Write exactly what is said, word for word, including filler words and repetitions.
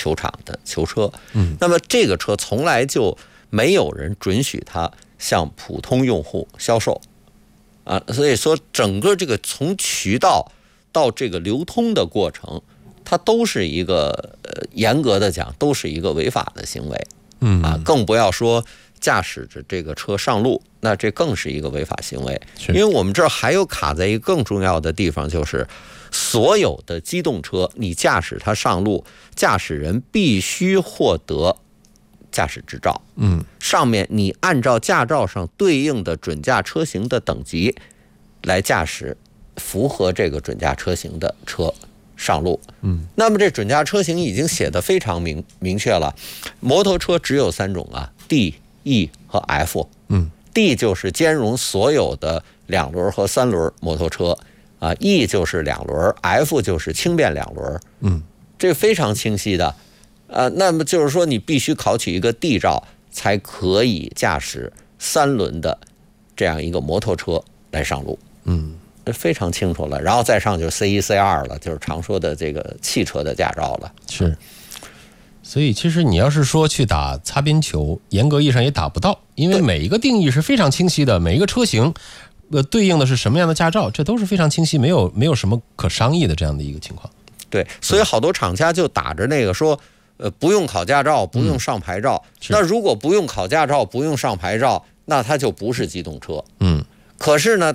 球场的球车。 嗯， 那么这个车从来就没有人准许它向普通用户销售啊，所以说整个这个从渠道到这个流通的过程，它都是一个呃严格的讲都是一个违法的行为。 嗯啊，更不要说驾驶着这个车上路，那这更是一个违法行为。因为我们这儿还有卡在一个更重要的地方，就是所有的机动车，你驾驶它上路，驾驶人必须获得驾驶执照。 嗯， 上面你按照驾照上对应的准驾车型的等级来驾驶符合这个准驾车型的车上路。 嗯， 那么这准驾车型已经写得非常明明确了，摩托车只有三种啊 ，D、E 和 F。 嗯 ，D 就是兼容所有的两轮和三轮摩托车啊 ，E 就是两轮 ，F 就是轻便两轮。 嗯， 这非常清晰的。呃，那么就是说你必须考取一个 D 照，才可以驾驶三轮的这样一个摩托车来上路。 嗯。 非常清楚了，然后再上就是 C 一 C 二了，就是常说的这个汽车的驾照了。 是，所以其实你要是说去打擦边球，严格意义上也打不到，因为每一个定义是非常清晰的，每一个车型呃对应的是什么样的驾照，这都是非常清晰，没有没有什么可商议的这样的一个情况。 对，所以好多厂家就打着那个说，呃，不用考驾照，不用上牌照。嗯、那如果不用考驾照，不用上牌照，那它就不是机动车。 嗯。 可是呢，